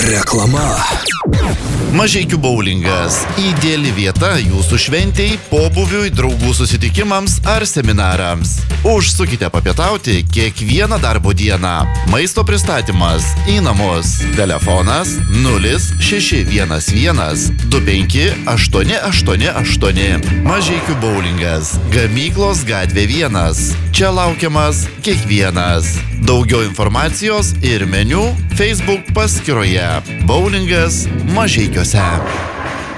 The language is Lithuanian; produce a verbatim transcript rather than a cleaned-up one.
Reklama. Mažeikių boulingas – ideali vieta jūsų šventei, pobūviui, draugų susitikimams ar seminarams. Užsukite papietauti kiekvieną darbo dieną. Maisto pristatymas į namus. Telefonas nulis šeši vienas vienas du penki aštuoni aštuoni aštuoni. Mažeikių boulingas. Gamyklos gatvė vienas. Čia laukiamas kiekvienas. Daugiau informacijos ir meniu Facebook paskyroje. Boulingas Mažeikiuose.